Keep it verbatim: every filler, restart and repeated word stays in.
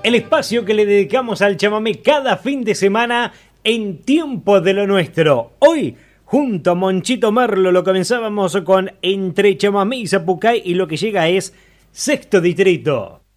El espacio que le dedicamos al chamamé cada fin de semana en Tiempo de lo Nuestro. Hoy, junto a Monchito Merlo, lo comenzábamos con Entre Chamamé y Zapucay y lo que llega es Sexto Distrito.